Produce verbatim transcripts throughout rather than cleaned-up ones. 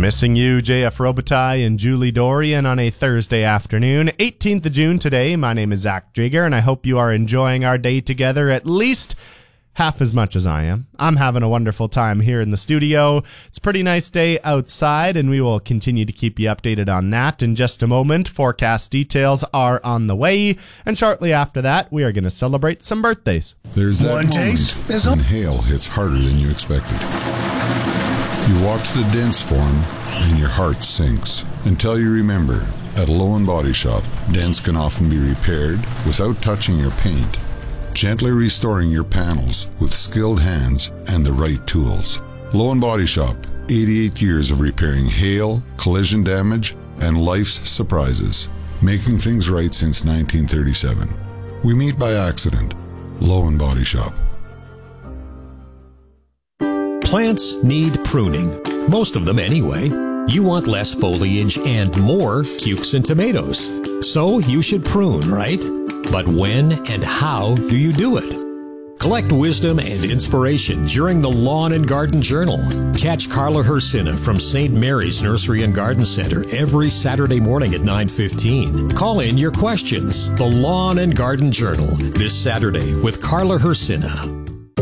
Missing you, J F Robitaille and Julie Dorian on a Thursday afternoon, eighteenth of June today. My name is Zach Jigger, and I hope you are enjoying our day together at least half as much as I am. I'm having a wonderful time here in the studio. It's a pretty nice day outside, and we will continue to keep you updated on that in just a moment. Forecast details are on the way, and shortly after that, we are going to celebrate some birthdays. There's that One moment taste is when hail hits harder than you expected. You watch the dents form, and your heart sinks until you remember, at Low and Body Shop, dents can often be repaired without touching your paint, gently restoring your panels with skilled hands and the right tools. Low and Body Shop, eighty-eight years of repairing hail, collision damage, and life's surprises, making things right since nineteen thirty-seven. We meet by accident. Low and Body Shop. Plants need pruning, most of them anyway. You want less foliage and more cukes and tomatoes. So you should prune, right? But when and how do you do it? Collect wisdom and inspiration during the Lawn and Garden Journal. Catch Carla Hersina from Saint Mary's Nursery and Garden Center every Saturday morning at nine fifteen. Call in your questions. The Lawn and Garden Journal this Saturday with Carla Hersina.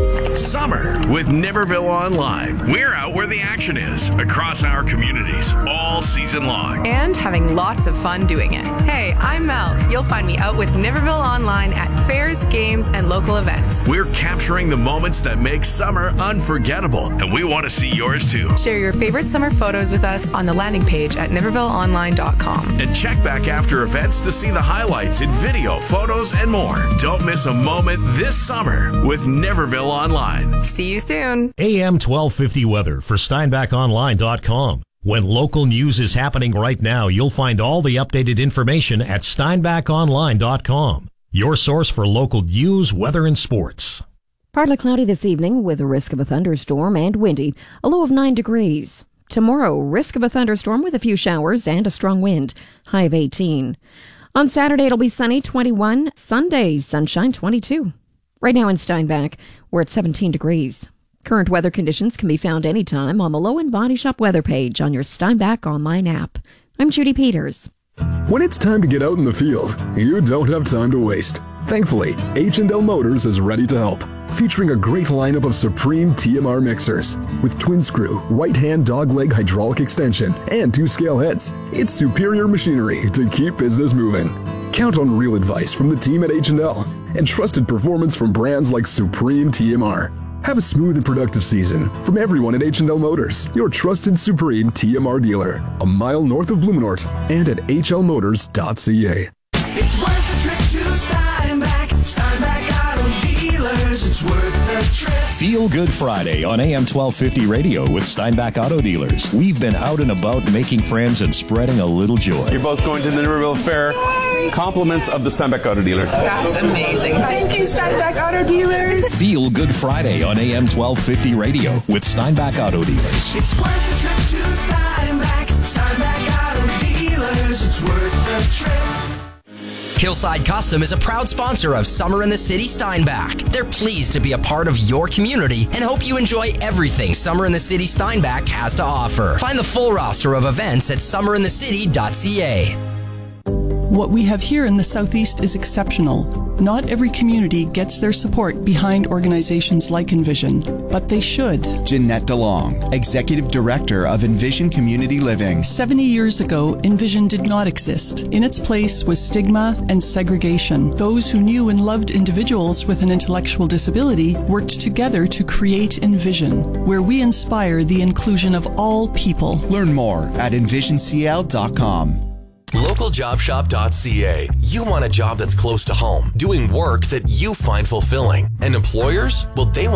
Summer with Niverville Online. We're out where the action is across our communities all season long. And having lots of fun doing it. Hey, I'm Mel. You'll find me out with Niverville Online at fairs, games, and local events. We're capturing the moments that make summer unforgettable, and we want to see yours too. Share your favorite summer photos with us on the landing page at niverville online dot com. And check back after events to see the highlights in video, photos, and more. Don't miss a moment this summer with Niverville Online. See you soon. A M twelve fifty weather for steinbach online dot com. When local news is happening right now, you'll find all the updated information at steinbach online dot com. Your source for local news, weather, and sports. Partly cloudy this evening with a risk of a thunderstorm and windy, a low of nine degrees. Tomorrow, risk of a thunderstorm with a few showers and a strong wind, high of eighteen. On Saturday, it'll be sunny, twenty-one. Sunday, sunshine, twenty-two. Right now in Steinbach, we're at seventeen degrees. Current weather conditions can be found anytime on the Low and Body Shop weather page on your Steinbach online app. I'm Judy Peters. When it's time to get out in the field, you don't have time to waste. Thankfully, H and L Motors is ready to help, featuring a great lineup of Supreme T M R mixers with twin screw, right hand dogleg hydraulic extension, and two scale heads. It's superior machinery to keep business moving. Count on real advice from the team at H and L and trusted performance from brands like Supreme T M R. Have a smooth and productive season from everyone at H and L Motors, your trusted Supreme T M R dealer, a mile north of Blumenort and at h l motors dot c a. It's worth the trip to Steinbach, Steinbach Auto Dealers. It's worth the trip. Feel Good Friday on A M twelve fifty radio with Steinbach Auto Dealers. We've been out and about making friends and spreading a little joy. You're both going to the Niverville Fair. Compliments of the Steinbach Auto Dealers. That's amazing. Thank you, Steinbach Auto Dealers. Feel Good Friday on A M twelve fifty radio with Steinbach Auto Dealers. It's worth the trip to Steinbach, Steinbach Auto Dealers. It's worth the trip. Hillside Custom is a proud sponsor of Summer in the City Steinbach. They're pleased to be a part of your community and hope you enjoy everything Summer in the City Steinbach has to offer. Find the full roster of events at summer in the city dot c a. What we have here in the Southeast is exceptional. Not every community gets their support behind organizations like Envision, but they should. Jeanette DeLong, Executive Director of Envision Community Living. seventy years ago, Envision did not exist. In its place was stigma and segregation. Those who knew and loved individuals with an intellectual disability worked together to create Envision, where we inspire the inclusion of all people. Learn more at envision c l dot com. local job shop dot c a. You want a job that's close to home, doing work that you find fulfilling. And employers? Well, they want